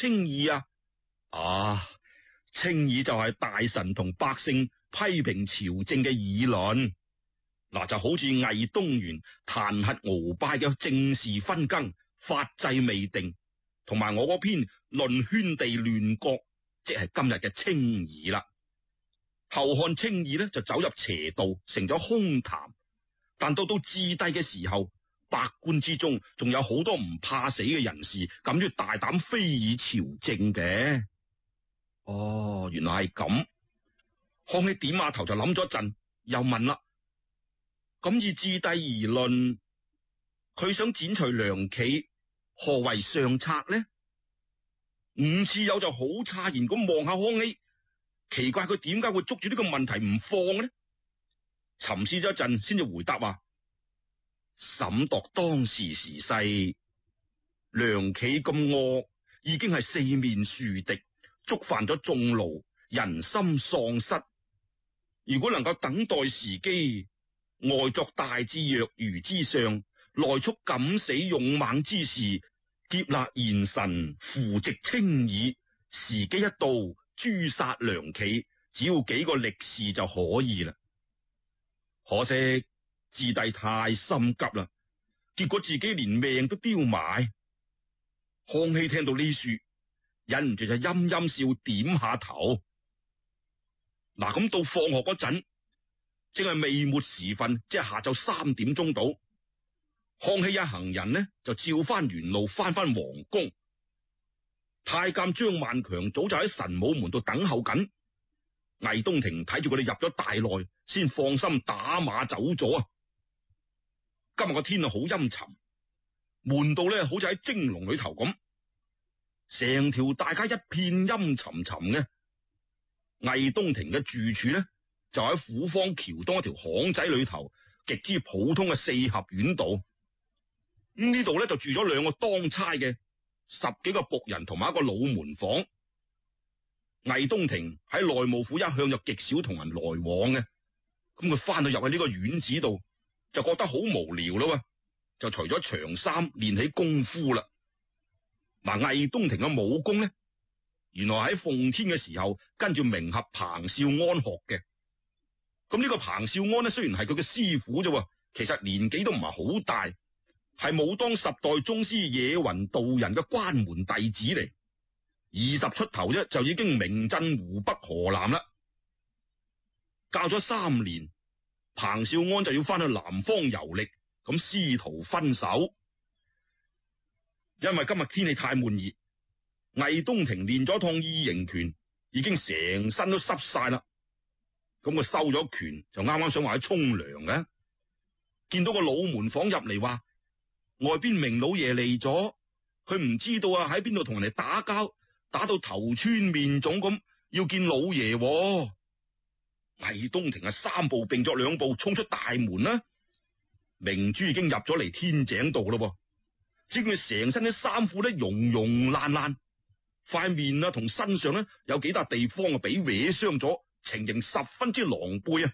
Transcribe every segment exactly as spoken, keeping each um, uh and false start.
稱議啊？啊，稱議就係大臣同百姓批評朝政嘅議論。嗱，就好似魏東原彈劾鰲拜嘅政事分更、法制未定，同埋我嗰篇論圈地亂國，即係今日嘅稱議啦。後漢稱議呢就走入邪道，成咗空談。但到到至帝嘅時候，百官之中仲有好多唔怕死嘅人士，敢於大膽非議朝政嘅。哦，原來係咁。康熙點下頭就諗咗陣，又問啦：咁以至帝而論，佢想剪除梁冀，何為上策呢？伍次友就好詫然咁望下康熙，奇怪佢點解會捉住呢個問題唔放呢？沉思咗一陣，先至回答話：審度當時時勢，梁冀咁惡，已經係四面樹敵，觸犯咗眾怒，人心喪失。如果能夠等待時機，外作大智若愚之相，內促敢死勇猛之士，劫納賢臣，扶植稱議，時機一到，誅殺梁冀，只要幾個力士就可以啦。可惜智帝太心急啦，結果自己連命都丟埋。康熙聽到呢處，忍唔住就陰陰笑，點下頭。嗱，咁到放學嗰陣，正係未末時分，即係下晝三點鐘到。康熙一行人呢就照翻原路翻翻皇宮。太監張萬強早就喺神武門度等候緊。魏東亭睇住佢哋入咗大內，先放心打馬走咗啊！今日個天啊好陰沉，悶到咧好似喺蒸籠裏頭咁，成條大街一片陰沉沉嘅。魏東亭嘅住處呢，就喺虎坊橋東一條巷仔裏頭，極之普通嘅四合院度。咁呢度咧就住咗兩個當差嘅，十幾個僕人同埋一個老門房。魏東亭喺內務府一向就極少同人來往嘅，咁佢翻到入去呢個院子度，就覺得好無聊咯，就除咗長衫練起功夫啦。嗱，魏東亭嘅武功呢，原來喺奉天嘅時候跟住名俠彭少安學嘅。咁呢個彭少安呢，雖然係佢嘅師傅啫，其實年紀都唔係好大，係武當十代宗師野雲道人嘅關門弟子嚟。二十出頭啫，就已經名震湖北河南啦。教咗三年，彭少安就要翻去南方遊歷，咁師徒分手。因為今日天氣太悶熱，魏東亭練咗趟異形拳，已經成身都濕晒啦。咁佢收咗拳，就啱啱想話去沖涼嘅，見到個老門房入嚟話，外邊明老爺嚟咗，佢唔知道啊喺邊度同人哋打交。打到頭穿面腫咁，要見老爺喎。魏東亭啊，三步並作兩步衝出大門啦。明珠已經入咗嚟天井度咯，只見佢成身啲衫褲咧溶溶爛爛，塊面啊同身上咧有幾笪地方啊俾搲傷咗，情形十分之狼狽啊！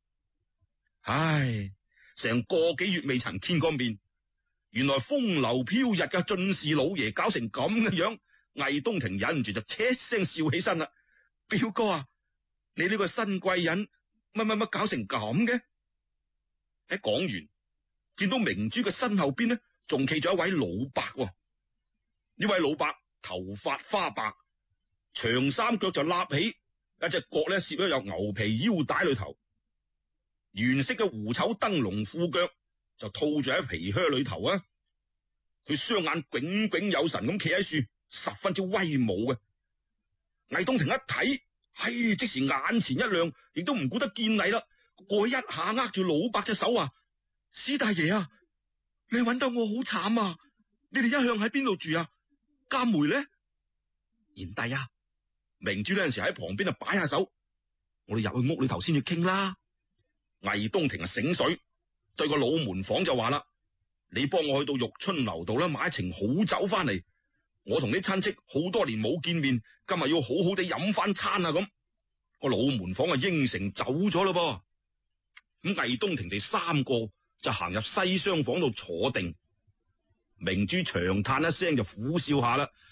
唉，成個幾月未曾見過面，原來風流飄逸嘅進士老爺搞成咁嘅樣。魏東亭忍唔住就切聲笑起身啦，表哥啊，你呢個新貴人乜乜乜搞成咁嘅？一講完，見到明珠嘅身後邊呢，仲企咗一位老伯。呢位老伯頭髮花白，長衫腳就立起，一隻角咧攝咗有牛皮腰帶裏頭，原色嘅狐醜燈籠褲腳就套住喺皮靴裏頭啊！佢雙眼炯炯有神咁企喺樹，十分之威武嘅。魏東亭一睇，嘿，即時眼前一亮，亦都唔顧得見禮啦，過去一下握住老伯隻手啊，師大爺啊，你揾到我好慘啊！你哋一向喺邊度住啊？監梅咧？賢弟啊，明珠呢陣時喺旁邊就擺下手，我哋入去屋裏頭先至傾啦。魏東亭啊醒水，對個老門房就話啦：你幫我去到玉春樓度啦，買一程好酒翻嚟。我同啲親戚好多年冇見面，今日要好好地飲翻餐啊！咁個老門房啊應承走咗咯噃。咁魏東亭哋三個就行入西廂房度坐定。明珠長嘆一聲就苦笑下啦，